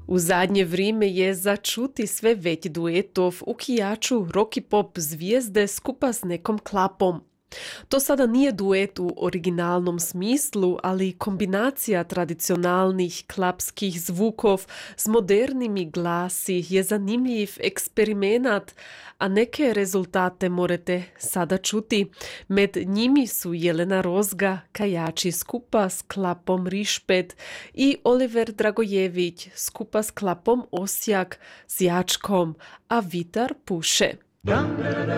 U zadnje vrijeme je začuti sve već duetov u kijaču rock i pop zvijezde skupa s nekom klapom. To sada nije duet u originalnom smislu, ali kombinacija tradicionalnih klapskih zvukov s modernimi glasi je zanimljiv eksperimenat, a neke rezultate morate sada čuti. Med njimi su Jelena Rozga, kajači skupa s klapom Rišpet i Oliver Dragojević skupa s klapom Osijak s jačkom, a vitar puše.